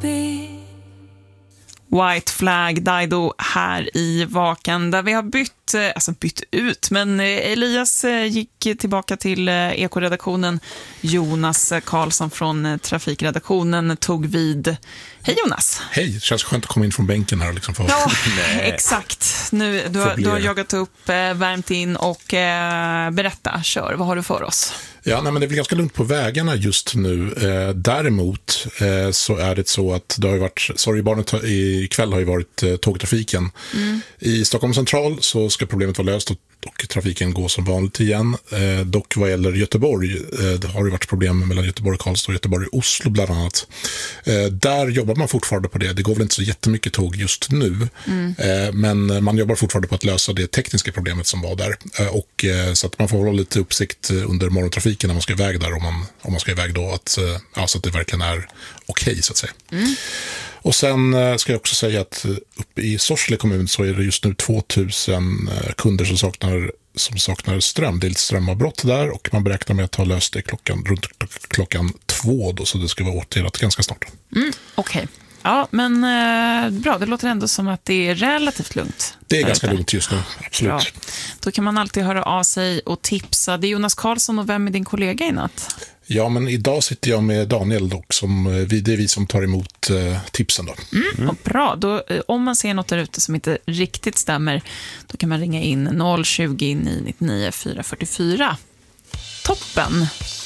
White Flag, Dido här i Vaken, där vi har bytt ut, men Elias gick tillbaka till ekoredaktionen. Jonas Karlsson från trafikredaktionen tog vid. Hej Jonas. Hej, det känns skönt att komma in från bänken här. Liksom för... Ja, exakt. Nu, du har jagat upp, värmt in och berätta, kör. Vad har du för oss? Ja, men det är väl ganska lugnt på vägarna just nu. Däremot så är det så att det har ju varit, sorgebarnet ikväll har ju varit tågtrafiken. I Stockholm central så ska problemet vara löst och trafiken går som vanligt igen. Dock vad gäller Göteborg, det har ju varit problem mellan Göteborg och Karlstad och Göteborg och Oslo bland annat. Där jobbar man fortfarande på det. Det går väl inte så jättemycket tåg just nu. Men man jobbar fortfarande på att lösa det tekniska problemet som var där. Och så att man får hålla lite uppsikt under morgontrafiken när man ska iväg där. Om man ska iväg då, så att det verkligen är okej, så att säga. Och sen ska jag också säga att uppe i Sorsele kommun så är det just nu 2000 kunder som saknar ström. Det är lite strömavbrott där och man beräknar med att ha löst det runt klockan 2 då, så det ska vara åtgärdat ganska snart. Okej. Ja, men bra. Det låter ändå som att det är relativt lugnt. Det är ganska lugnt just nu, absolut. Bra. Då kan man alltid höra av sig och tipsa. Det är Jonas Karlsson, och vem är din kollega i natt? Ja, men idag sitter jag med Daniel och det är vi som tar emot tipsen då. Och bra, då, om man ser något där ute som inte riktigt stämmer, då kan man ringa in 020 999 444. Toppen!